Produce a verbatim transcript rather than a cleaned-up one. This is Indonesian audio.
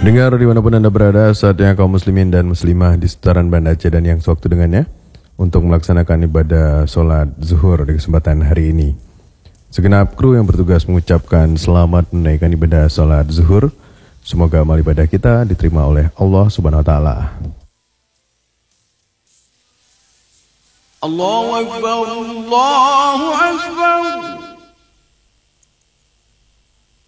Dengar dimanapun Anda berada, saatnya kaum muslimin dan muslimah di sekitaran Banda Aceh dan yang sewaktu dengannya untuk melaksanakan ibadah sholat zuhur di kesempatan hari ini. Segenap kru yang bertugas mengucapkan selamat menaikkan ibadah sholat zuhur. Semoga amal ibadah kita diterima oleh Allah Subhanahu Wa Taala. Allahu Akbar, Allahu Akbar.